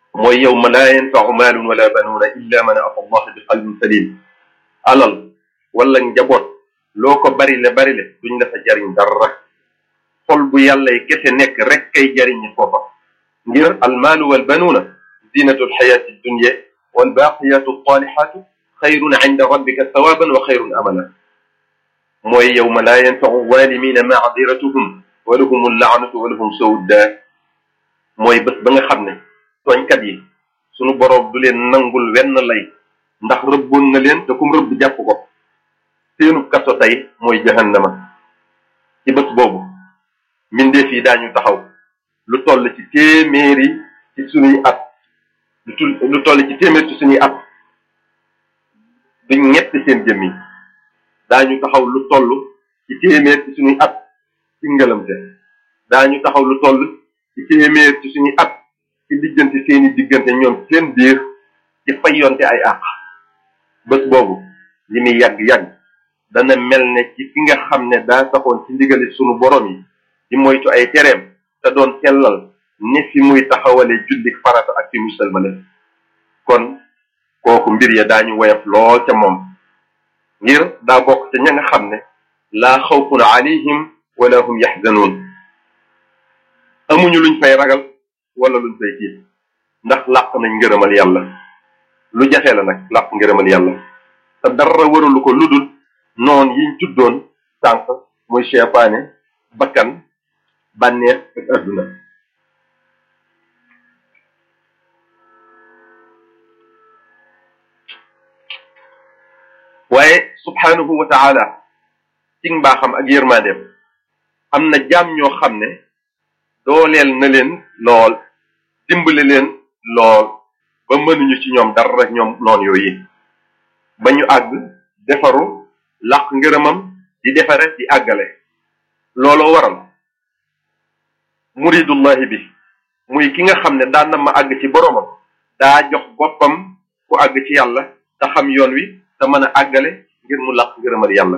mooy yawma laa yanfau maalun wala banuuna illa man ata allah bi qalbin salim. alal wala njaboot loo ko bari le duñ la fa jariñ dara. xol bu yàlla yi kese nekk rek kay jariñi foofa. ngir almaalu wal banuuna zinatu alxayaati dunya wal baqiyatu alsalihatu xayrun inda rabbika sawaban wa xayrun amala. mooy yawma laa yanfau zalimina maadiratuhum wa lahum allaanatu wa lahum suu daar. mooy bés ba nga xam ne tooñkat yi sunu boroom du leen nangul wenn lay ndax rëbboon na leen te kum rëbb jàpp ko. seenu kaso tey mooy jahannama. ci bés boobu mbindeef yi daañu taxaw lu toll ci téeméeri ci sunuy at lu toll ci téeméer ci sunuy at duñ ñett seen jëmm yi. daañu taxaw lu toll ci téeméer ci sunuy at ci ngëlamte. daañu taxaw lu toll ci téeméer ci sunuy at ci lijjanti seeni diggante ñoom seen biir ci fayonte ay àq. bés boobu li muy yàgg-yàgg dana mel ne ci ki nga xam ne daa taxoon ci ndigali sunu borom yi di moytu ay tereem te doon sellal ni fi muy taxawale jullik farata ak fi muy sëlmale. kon kooku mbir ya daañu woyof lool ca moom ngir daa bokk ca ña nga xam ne laa xawfun alayhim wala hum yaxzanuun. amuñu luñ fay ragal wala luñ fay tiit ndax làq nañ ngërëmal yàlla. lu jafe la nag làq ngërëmal yàlla te dara waralu ko ludul noon yiñ tuddoon sànq muy seytaane, bakkan, bànneex ak adduna. waaye subhanahu wa taala ci mbaaxam ak yërmandeem am na jaam ñoo xam ne dooleel na leen lool dimbali leen lool ba mënuñu ci ñoom dara ñoom noon yooyu ba ñu àgg defaru làq ngërëmam di defare di àggale. looloo waral muridullahi bi muy ki nga xam ne daan na ma àgg ci boromam daa jox boppam ku àgg ci yàlla te xam yoon wi te mën a àggale ngir mu làq ngërëmal yàlla.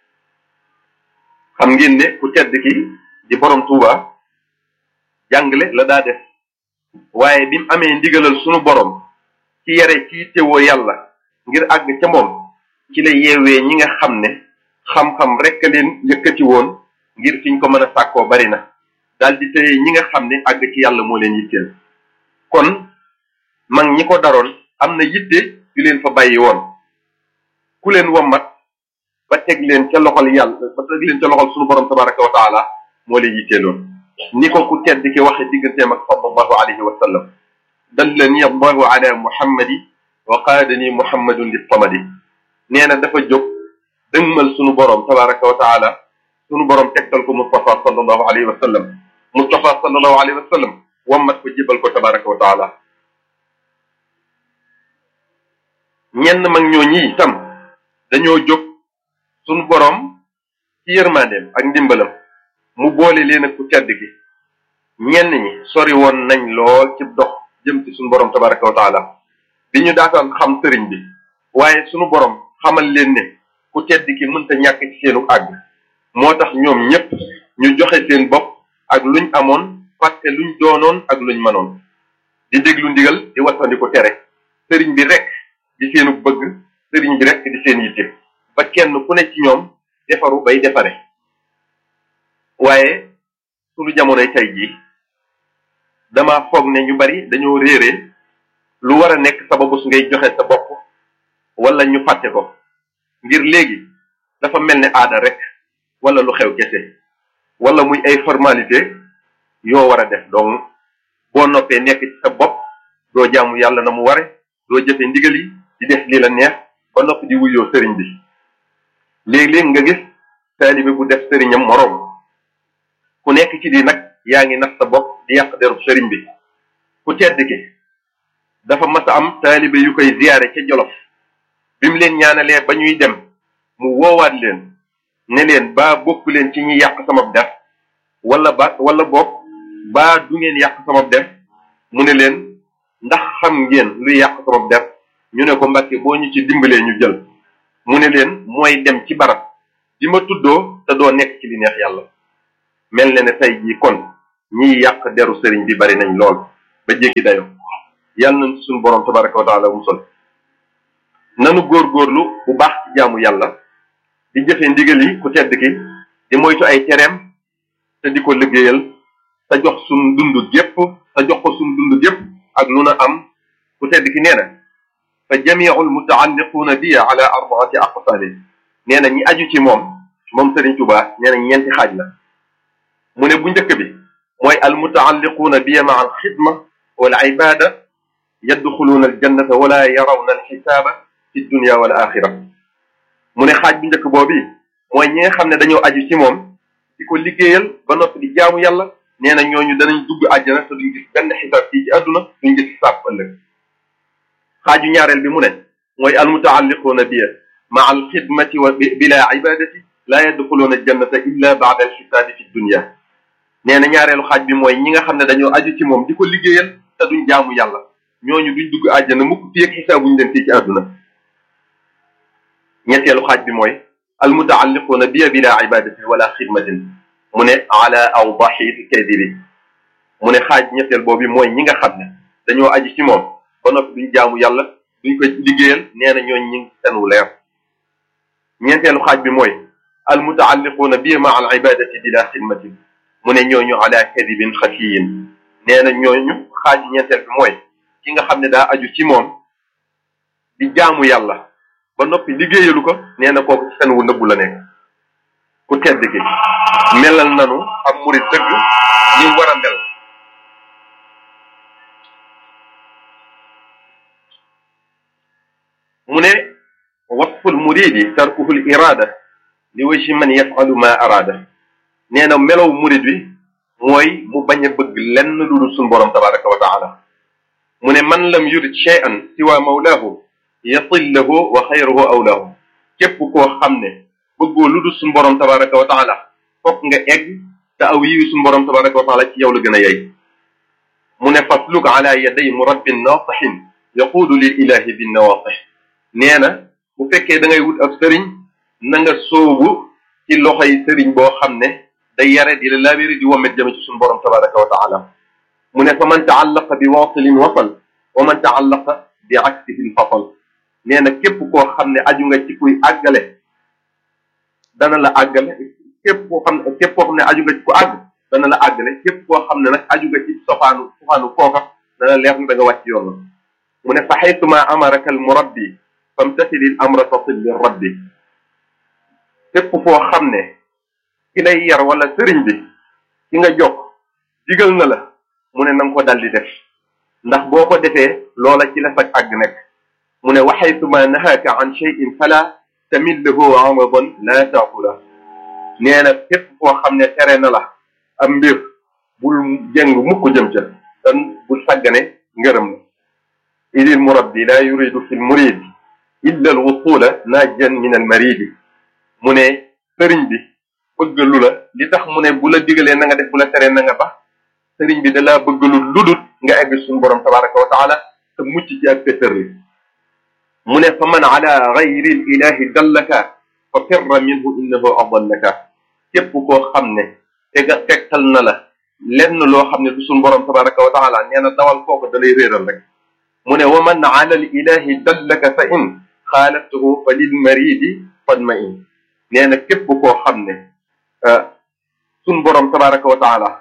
xam ngeen ne ku tedd ki di borom Tuuba jàngale la daa def waaye bi mu amee ndigalal sunu borom ci yare ci teewoo yàlla ngir àgg ca moom ci la yeewee ñi nga xam ne xam-xam rek leen yëkkati woon ngir fiñ ko mën a sàkkoo bari na daal di tëye ñi nga xam ne àgg ci yàlla moo leen yitteel. kon mag ñi ko daroon am na yitte yu leen fa bàyyi woon ku leen wommat ba teg leen ca loxol yàlla ba teg leen ca loxol sunu borom tabaraka wa taala moo leen yitteeloon. ni ko ku tedd ki waxe digganteem ak sallallahu alayhi wa sallam dallani allahu ala muhammadi wa qaadani muhammadun li samadi. nee na dafa jóg dëgmal sunu borom tabaraka wa taala sunu borom tegtal ko Mustafa sallallahu alayhi wa sallam Mustafa sallallahu alayhi wa sallam wammat ko jébal ko tabaraka wa taala. ñenn mag ñoo ñi itam dañoo jóg sunu borom ci yërmandeem ak ndimbalam mu boole leen ak ku tedd ki. ñenn ñi sori woon nañ lool ci dox jëm ci sunu borom tabaraka wa taala bi ñu daataan xam sëriñ bi waaye sunu borom xamal leen ne ku tedd ki mënta ñàkk ci seenu àgg moo tax ñoom ñépp ñu joxe seen bopp ak luñ amoon fàtte luñ doonoon ak luñ mënoon di déglu ndigal di wattandi ko tere. sëriñ bi rek di seenu bëgg sëriñ bi rek di seen yitte ba kenn ku ne ci ñoom defaru bay defare. waaye sunu jamonoy tey jii dama foog ne ñu bari dañoo réere lu war a nekk sababu su ngay joxe sa bopp wala ñu fàtte ko ngir léegi dafa mel ne aada rek wala lu xew kese wala muy ay formalité yoo war a def donc boo noppee nekk ci sa bopp doo jaamu yàlla na mu ware doo jëfe ndigal yi di def li la neex ba noppi di wuyoo sëriñ bi. léeg-léeg nga gis taalibe bu def sëriñam moroom ku nekk ci di nag yaa ngi nax sa bopp di yàq derub sëriñ bi. ku tedd ki dafa mas a am taalibe yu koy ziyaare ca Jolof bi mu leen ñaanalee ba ñuy dem mu woowaat leen ne leen baa bokk leen ci ñi yàq sama der wala boog baa du ngeen yàq sama der. mu ne leen ndax xam ngeen luy yàq sama der ñu ne ko Mbàkke boo ñu ci dimbalee ñu jël. mu ne leen mooy dem ci barab di ma tuddoo te doo nekk ci li neex yàlla. mel na ne tey jii kon ñiy yàq deru sëriñ bi bari nañ lool ba jéggi dayo yàlla nañ suñu borom tabaraka wa taala musal. nanu góorgóorlu bu baax ci jaamu yàlla di jëfe ndigal yi ku tedd ki di moytu ay tereem te di ko liggéeyal te jox suñ dund gépp te jox ko suñ dund gépp ak lu na am. ku tedd ki nee na fa jamiu almutaalliquuna bi ala arbaati aqsaali nee na ñi aju ci moom Sëriñ Tuubaa nee na ñeenti xaaj la. mu ne bu njëkk bi mooy almutaalliquuna bi maa alxidma wal ibada yadxuluuna aljannata wala yarawna alxisaaba fi dunia wal axira. mu ne xaaj bu njëkk boobu mooy ñi nga xam ne dañoo aju ci moom di ko liggéeyal ba noppi di jaamu yàlla nee na ñooñu danañ dugg àjjana te duñ gis benn xisaab fii ci àdduna duñ gis xisaab ëllëg. xaaju ñaareel bi mu ne mooy almutaalliquuna bi maa alxidmati wa bila ibadati laa yadxuluuna aljannata illa baada alxisaabi fi dunia. nee na ñaareelu xaaj bi mooy ñi nga xam ne dañoo aju ci moom di ko liggéeyal te duñ jaamu yàlla ñooñu duñ dugg àjjana mukk fii ak xisaabuñ leen fii ci àdduna. ñetteelu xaaj bi mooy almutaalliquuna bi bila ibadatin wala xidmatin mu ne ala awdahi kadibi. mu ne xaaj ñetteel boobu mooy ñi nga xam ne dañoo aju ci moom ba noppi duñ jaamu yàlla duñ ko liggéeyal nee na ñooñu ñu ngi seen wu leer. ñeenteelu xaaj bi mooy almutaalliquuna bi ma al ibadati bila xidmatin mu ne ñooñu ala kadibin xafiyin. nee na ñooñu xaaj ñeenteel bi mooy ki nga xam ne daa aju ci moom di jaamu yàlla ba noppi liggéeyalu ko nee na kooku ci fen wu nëbbu la nekk. ku tedd ki melal nanu am murid dëgg ñi war a mel. mu ne wasful muridi tarkuhul irada li wajhi man yafalu ma arada. nee na melow murid wi mooy mu bañ a bëgg lenn lu dul suñu borom tabaraka wa taala. mu ne man lam yurid shay'an siwa mawlaahu yatillahu wa xayruhu awlaahu. képp koo xam ne bëggoo lu dul suñu borom tabaraka wa taala fokk nga egg te aw yiwi suñu borom tabaraka wa taala ci yow la gën a yey. mu ne fasluk ala yaday murabbin naasixin yaquudu lil ilahi bin nawaasix. nee na bu fekkee da ngay wut ab sëriñ na nga soobu ci loxoy sëriñ boo xam ne day yare di la laabiri di womet jëme ci suñu borom tabaraka wa taala. mu ne fa man taallaqa bi waasilin wasal wa man taallaqa bi aksihi fasal. nee na képp koo xam ne aju nga ci kuy àggale dana la àggale képp koo xam ne aju nga ci ku àgg dana la àggale képp koo xam ne nag aju nga ci sofaanu kooka dana leer na da nga wàcc yoon la. mu ne fa xaytuma amaraka al murabbi famtasilil amra tasil li rabbi. képp foo xam ne ki lay yar wala sëriñ bi ki nga jox digal na la mu ne nanga ko dal di def ndax boo ko defee loola ci la sag àgg nekk. mu ne wa xaytuma nahaaka an cheyin fala tamillahu amadan la taakula. nee na képp koo xam ne tere na la am mbir bul jëng mukk jëm ca dan bul sàggane ngërëm la. idil murabbi la yuridu fi lmurid illa alwusula najjan min almaridi. mu ne sëriñ bi bëgg lu la li tax mu ne bu la digalee na nga def bu la teree na nga ba sëriñ bi da laa bëgg lu ludut nga egg suñu borom tabaraka wa taala te mucc ci ak pétërli. mu ne fa man ala gayri l ilahi dallaka fa firra minhu innahu adallaka. képp koo xam ne tegtal na la lenn loo xam ne du suñu borom tabaraka wa taala nee na dawal kooku da lay réeral rek. mu ne wa man ala l ilahi dallaka fa in xaalaftuhu fa lil maridi fadma in. nee na képp koo xam ne suñu borom tabaraka wa taala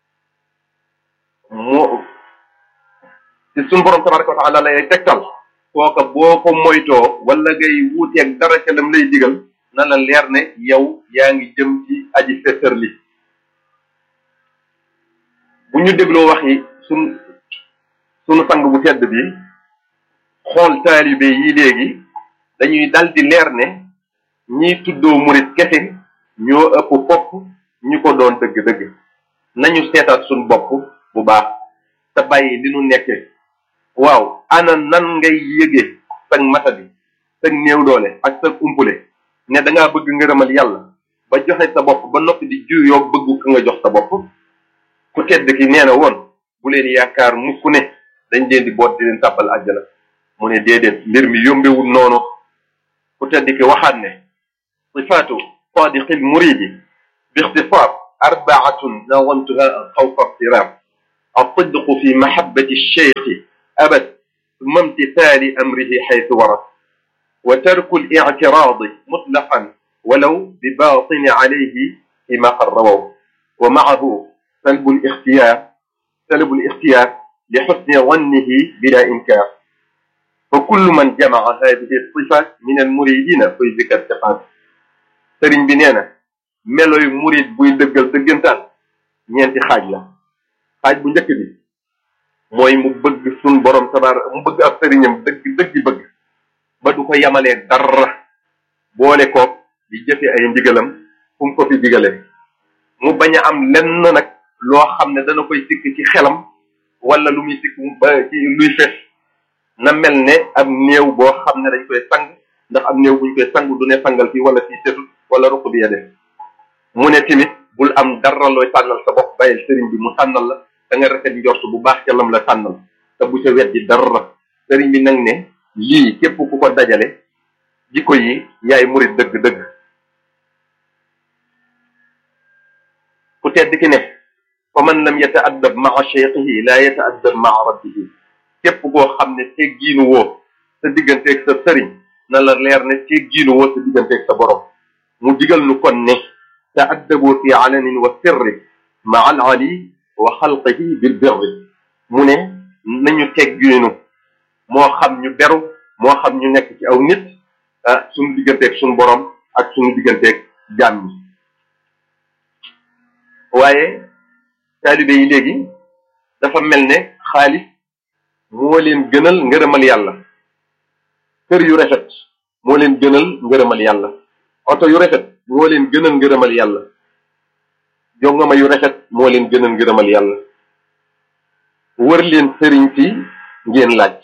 moo ci suñu borom tabaraka wa taala lay tegtal kooka boo ko moytoo wala ngay wuuteeg dara ca lam lay digal na la leer ne yow yaa ngi jëm ci aji fétër li. bu ñu dégloo waxi sunu sang bu tedd bi xool taalibe yi léegi dañuy dal di leer ne ñiy tuddoo murit kese ñoo ëpp fopp ñu ko doon dëgg-dëgg. nañu seetaat suñu bopp bu baax te bàyyi li nu nekke. waaw ana nan ngay yëgee sag matadi sag néew doole ak sag umpule ne dangaa bëgg ngërëmal yàlla ba joxe sa bopp ba noppi di juyoo bëggu ka nga jox sa bopp. ku tedd ki nee na woon bu leen yaakaar mukk ne dañ leen di boot di leen tàbbal àjjana. mu ne déedéet mbir mi yombewul noonu. ku tedd ki waxaat ne sifaatu sadiqil muridi bi ixtisaar arbaatun nawantuha xawfa ixtiraar الصدق في محبة الشيخ أبد ثم امتثال أمره حيث ورد وترك الاعتراض مطلقا ولو بباطن عليه فيما قرروا ومعه سلب الاختيار لحسن ظنه بلا إنكار فكل من جمع هذه الصفات من المريدين في ذكر الثقات sëriñ bi nee na meloy murid buy dëggal dëggantaan ñeenti xaaj la xaaj bu njëkk bi mooy mu bëgg sun borom mu bëgg ab sëriñam dëgg bëgg ba du ko yamalee dara boole ko di jëfe ay ndigalam fu mu ko fi digale mu bañ a am lenn nag loo xam ne dana koy sikk ci xelam wala lu muy sikk ba ci luy fes na mel ne ab néew boo xam ne dañ koy sang ndax ab néew buñ koy sang du ne sangal fii wala fii setut wala ruq bi ya def mu ne tamit bul am dara looy tànnal sa bopp bàyyil sëriñ bi mu tànnal la da nga rafet njort bu baax ca lam la tànnal te bu ca wet di dara sëriñ bi nag ne lii képp ku ko dajale jikko yi yaay murid dëgg-dëgg ku tedd ki ne fa man lam yata'addab ma'a shaykhihi la yata'addab ma'a rabbihi képp koo xam ne teggiinu woo sa digganteeg sa sëriñ na la leer ne teggiinu woo sa digganteeg sa borom mu digal nu kon ne ta'addabu fi alanin wa sirri ma'a al-ali wa xalqihi bil birri mu ne nañu teggiinu moo xam ñu beru moo xam ñu nekk ci aw nit suñu digganteeg suñu borom ak suñu digganteeg jaam ñi waaye taalibe yi léegi dafa mel ne xaalis moo leen gënal ngërëmal yàlla kër yu rafet moo leen gënal ngërëmal yàlla oto yu rafet moo leen gënal ngërëmal yàlla jongama yu rafet moo leen gënal ngërëmal yàlla wër leen sëriñ si ngeen laaj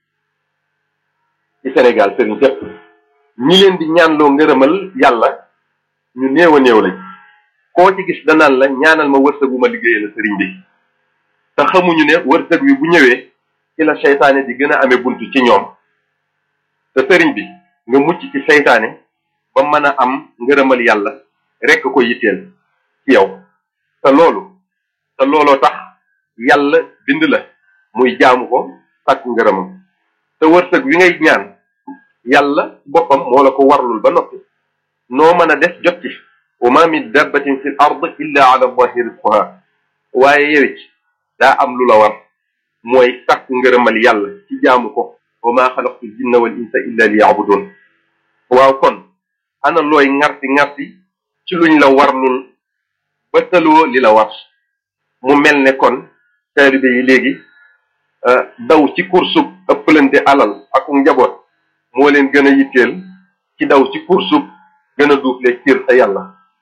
ci Sénégal sëriñ sépp ñi leen di ñaanloo ngërëmal yàlla ñu néew a néew lañ koo ci gis danaan la ñaanal ma wërsëgu ma liggéeyee la sëriñ bi te xamuñu ne wërsëg wi bu ñëwee ci la seytaane di gën a amee buntu ci ñoom te sëriñ bi nga mucc ci seytaane ba mën a am ngërëmal yàlla rekk ko yitteel ci yow te looloo tax yàlla bind la muy jaamu ko ak ngërëmam te wërsëg wi ngay ñaan yàlla boppam moo la ko warlul ba noppi noo mën a def jot ci wa ma min dabbatin fi l ard illa ala allahi rizquha waaye yewit daa am lu la war mooy sàkk ngërëmal yàlla ci jaamu ko wa ma xalaqtu jinna wal insa illa li yabudun waaw kon ana looy ŋarti ci luñ la warlul ba tëloo li la war mu mel ne kon taalibe yi léegi daw ci kursub ëppalante alal ak njaboot moo leen gën a yitteel ci daw ci kursub gën a duufle cër sa yàlla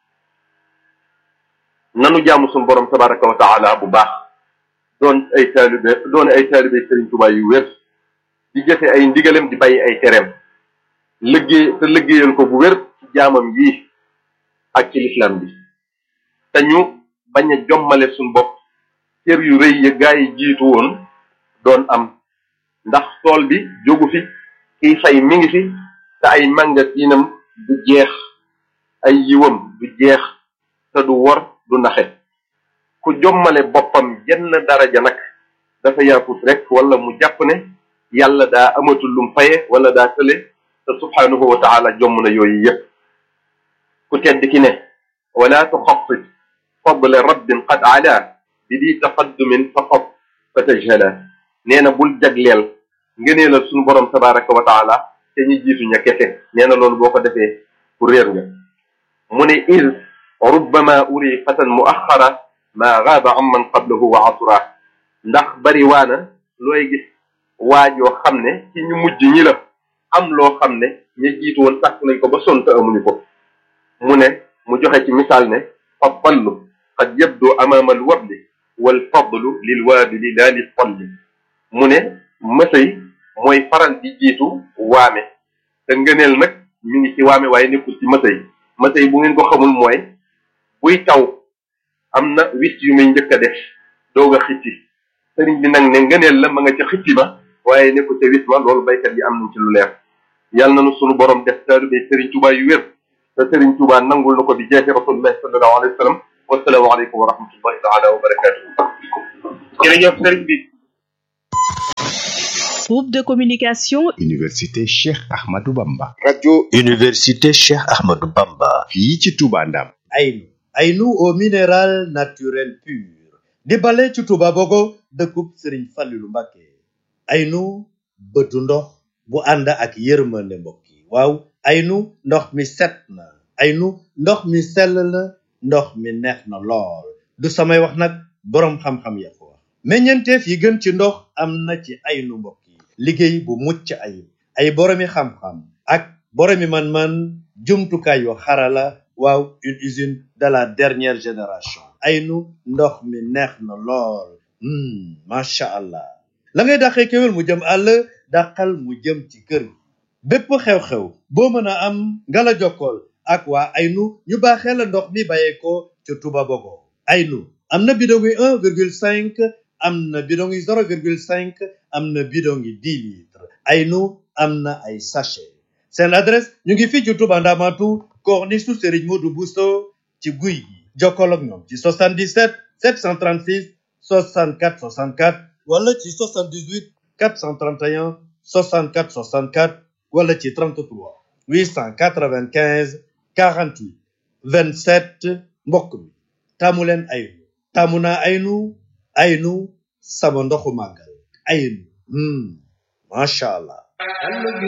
nanu jaamu suñu borom tabaraka wa taala bu baax doon ay taalibe Sëriñ Tuubaa yu wér di jëfe ay ndigalem di bàyyi ay tereem liggéeyal ko bu wér ci jaamam yii ak ci lislaam bi te ñu bañ a jommale suñu bopp cër yu rëy ya gaa yi jiitu woon doon am ndax tool bi jógu fi kiy fay mi ngi fi te ay magasinam du jeex ay yiwam du jeex te du wor du naxe ku jommale boppam jenn daraja nag dafa yaafus rek wala mu jàpp ne yàlla daa amatul lum faye wala daa tële te subhanahu wa taala jomm na yooyu yépp ku tedd ki ne wala tuxafid fadla rabbin qad ala bi di taqaddumin faqad fa tajhala nee na bul jagleel ngëneelal suñu borom tabaraka wa taala te ñi jiitu ña kese nee na loolu boo ko defee ku réer nga mu ne iz rubbama uri fatan muaxara ma gaaba am man qablahu wa asura ndax bari waana looy gis waajoo xam ne ci ñu mujj ñi la am loo xam ne ña jiitu woon sàkk nañ ko ba sonn te amuñu ko mu ne mu joxe ci misaal ne fa pallu qad yabdu amaama al wabli wal fadlu lil waabili laa lil talli mu ne mësay mooy faral di jiitu waame te ngëneel nag mi ngi ci waame waaye nekkul ci mësay bu ngeen ko xamul mooy buy taw am na wis yu muy njëkk a def doog a xicci sëriñ bi nag ne ngëneel la ma nga ca xicci ba waaye nekkul ca wis ma loolu baykat yi am nañ ci lu leer yàlla nañu sunu borom def taalibe Sëriñ Tuubaa yu wér te Sëriñ Tuubaa nangul na ko bi jeexi rasulullahi sallallahu alayhi wa sallam wasalaamu aleykum wa rahmatullahi taala wa barakatuh jërëjëf sëriñ bi Groupe de communication Université Cheikh Ahmadou Bamba. Radio Université Cheikh Ahmadou Bamba. fii ci Touba Ndam. Aynu au minéral naturel pur di bale ci Touba Bogo dëkkub Serigne Fallilou Mbacké. Aynu bëtu ndox bu ànd ak yërmande mbokk yi waaw Aynu ndox mi set na Aynu ndox mi sell na ndox mi neex na lool du samay wax nag boroom xam-xam ya ko wax meññeenteef yi gën ci ndox am na ci Aynu mbokk yi liggéey bu mucc ayib ay boroomi xam-xam ak boroomi man-man jumtukaay yu xarala waaw une usine de la dernière génération Aynu ndox mi neex na lool macha allah la ngay dàqee kéwél mu jëm àll dàqal mu jëm ci kër gi bépp xew-xew boo mën a am nga la jokkool ak waa Aynu ñu baaxee la ndox mi bàyyeekoo ca Touba Bogo Aynu am na bidon yi 1,5 am na bidon yi 0,5 am na bidon yi 10 litres Aynu am na ay sachet seen adresse ñu ngi fii ci Touba Ndamatu corniche su Serigne Modou Bousso ci guy gi jokkool ak ñoom ci 77 736 64 64 wala ci 78 431 64 64 wala ci 33 895 48 27 mbokk mi taamu leen Aynu taamu naa Aynu sama ndoxu màggal Aynu macha allah